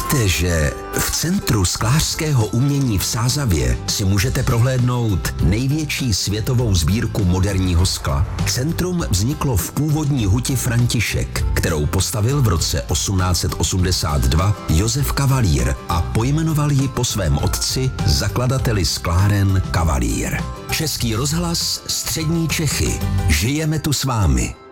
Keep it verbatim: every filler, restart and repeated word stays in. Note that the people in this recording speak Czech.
Víte, že v Centru sklářského umění v Sázavě si můžete prohlédnout největší světovou sbírku moderního skla? Centrum vzniklo v původní huti František, kterou postavil v roce osmnáct set osmdesát dva Josef Kavalír a pojmenoval ji po svém otci, zakladateli skláren Kavalír. Český rozhlas, Střední Čechy. Žijeme tu s vámi.